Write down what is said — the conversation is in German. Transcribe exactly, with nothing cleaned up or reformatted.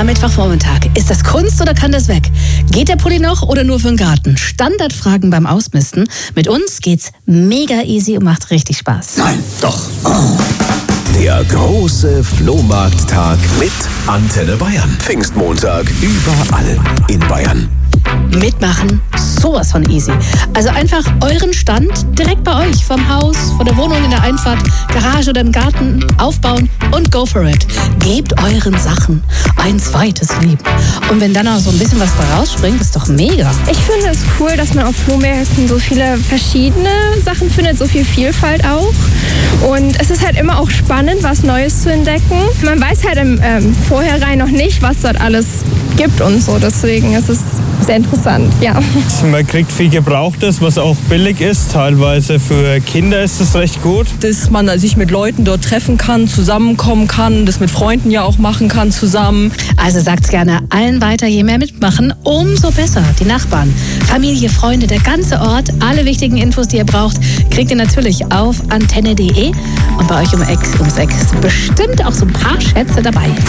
Am Mittwochvormittag. Ist das Kunst oder kann das weg? Geht der Pulli noch oder nur für den Garten? Standardfragen beim Ausmisten. Mit uns geht's mega easy und macht richtig Spaß. Nein, doch. Oh. Der große Flohmarkttag mit Antenne Bayern. Pfingstmontag überall in Bayern. Mitmachen, sowas von easy. Also einfach euren Stand direkt bei euch, vom Haus, von der Wohnung in der Einfahrt, Garage oder im Garten aufbauen und go for it. Gebt euren Sachen ein zweites Leben. Und wenn dann auch so ein bisschen was da rausspringt, ist doch mega. Ich finde es cool, dass man auf Flohmärkten so viele verschiedene Sachen findet, so viel Vielfalt auch. Und es ist halt immer auch spannend, was Neues zu entdecken. Man weiß halt im ähm, Vorhinein noch nicht, was dort alles gibt und so. Deswegen ist es sehr interessant, ja. Man kriegt viel Gebrauchtes, was auch billig ist. Teilweise für Kinder ist es recht gut. Dass man sich mit Leuten dort treffen kann, zusammenkommen kann, das mit Freunden ja auch machen kann zusammen. Also sagt's gerne allen weiter, je mehr mitmachen, umso besser. Die Nachbarn, Familie, Freunde, der ganze Ort, alle wichtigen Infos, die ihr braucht, kriegt ihr natürlich auf antenne punkt de. Und bei euch um Eck, ums Eck sind bestimmt auch so ein paar Schätze dabei.